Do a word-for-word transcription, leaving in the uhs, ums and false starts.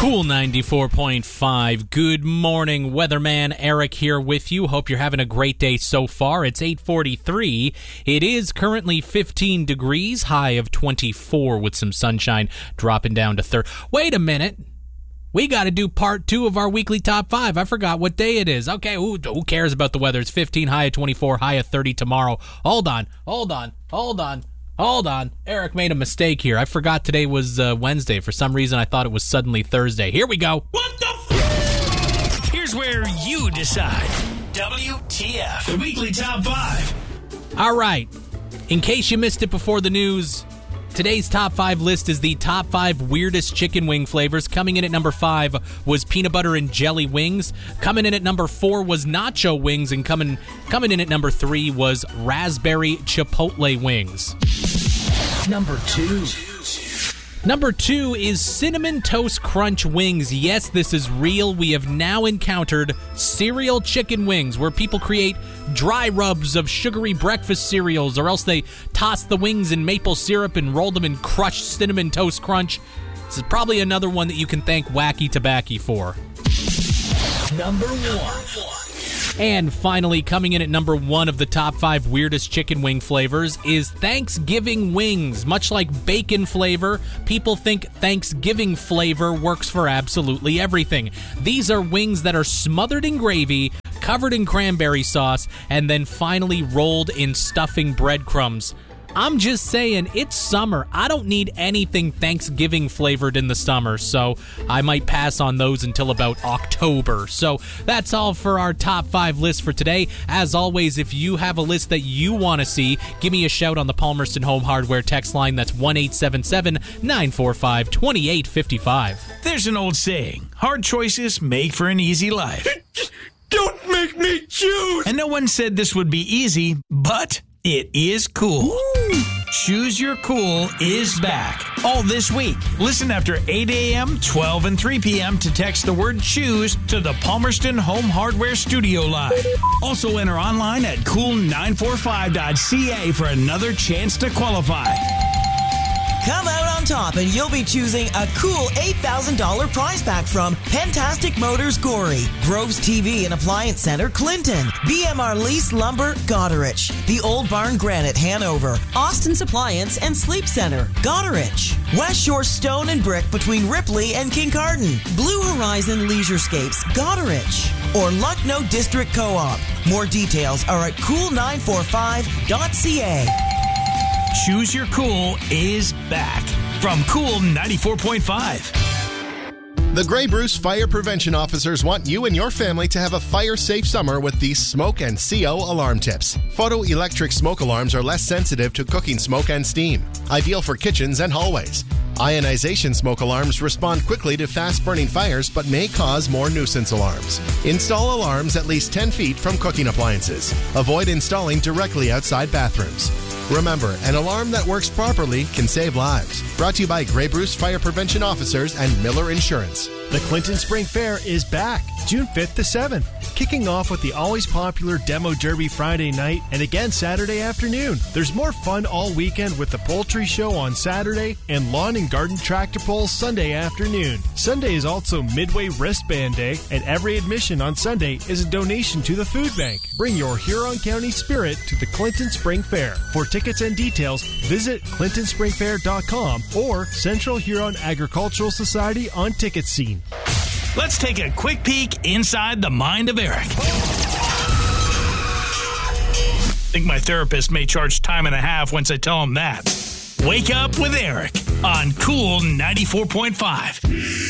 Cool ninety-four point five. Good morning, weatherman Eric here with you. Hope you're having a great day so far. It's eight forty-three. It is currently fifteen degrees, high of twenty-four with some sunshine dropping down to thirty. Wait a minute. We got to do part two of our weekly top five. I forgot what day it is. Okay, who, who cares about the weather? It's fifteen, high of twenty-four, high of thirty tomorrow. Hold on, hold on, hold on. Hold on. Eric made a mistake here. I forgot today was uh, Wednesday. For some reason, I thought it was suddenly Thursday. Here we go. What the f- Here's where you decide. W T F, the weekly top five. All right. In case you missed it before the news, today's top five list is the top five weirdest chicken wing flavors. Coming in at number five was peanut butter and jelly wings. Coming in at number four was nacho wings. And coming, coming in at number three was raspberry chipotle wings. Number two. Number two is Cinnamon Toast Crunch wings. Yes, this is real. We have now encountered cereal chicken wings, where people create dry rubs of sugary breakfast cereals, or else they toss the wings in maple syrup and roll them in crushed Cinnamon Toast Crunch. This is probably another one that you can thank Wacky Tobacco for. Number one. And finally, coming in at number one of the top five weirdest chicken wing flavors is Thanksgiving wings. Much like bacon flavor, people think Thanksgiving flavor works for absolutely everything. These are wings that are smothered in gravy, covered in cranberry sauce, and then finally rolled in stuffing breadcrumbs. I'm just saying, it's summer. I don't need anything Thanksgiving flavored in the summer, so I might pass on those until about October. So that's all for our top five list for today. As always, if you have a list that you want to see, give me a shout on the Palmerston Home Hardware text line. That's one eight seven seven, nine four five, two eight five five. There's an old saying, hard choices make for an easy life. Don't make me choose! And no one said this would be easy, but it is cool. Ooh. Choose Your Cool is back. All this week. Listen after eight a.m., twelve, and three p.m. to text the word choose to the Palmerston Home Hardware Studio line. Also enter online at cool nine four five dot c a for another chance to qualify. Come out on top and you'll be choosing a cool eight thousand dollars prize pack from Pentastic Motors Gorey, Groves T V and Appliance Center Clinton, B M R Lease Lumber Goderich, The Old Barn Granite Hanover, Austin's Appliance and Sleep Center Goderich, West Shore Stone and Brick between Ripley and Kincardine, Blue Horizon Leisurescapes Goderich, or Lucknow District Co-op. More details are at cool nine four five dot c a. Choose Your Cool is back from Cool ninety-four point five. The Grey Bruce Fire Prevention Officers want you and your family to have a fire-safe summer with these smoke and C O alarm tips. Photoelectric smoke alarms are less sensitive to cooking smoke and steam, ideal for kitchens and hallways. Ionization smoke alarms respond quickly to fast-burning fires but may cause more nuisance alarms. Install alarms at least ten feet from cooking appliances. Avoid installing directly outside bathrooms. Remember, an alarm that works properly can save lives. Brought to you by Grey Bruce Fire Prevention Officers and Miller Insurance. The Clinton Spring Fair is back, June fifth to seventh, kicking off with the always popular Demo Derby Friday night and again Saturday afternoon. There's more fun all weekend with the Poultry Show on Saturday and Lawn and Garden Tractor Pulls Sunday afternoon. Sunday is also Midway Wristband Day, and every admission on Sunday is a donation to the food bank. Bring your Huron County spirit to the Clinton Spring Fair. For tickets and details, visit clinton spring fair dot com or Central Huron Agricultural Society on Ticket Scene. Let's take a quick peek inside the mind of Eric. Think my therapist may charge time and a half once I tell him that. Wake up with Eric on Cool ninety-four point five.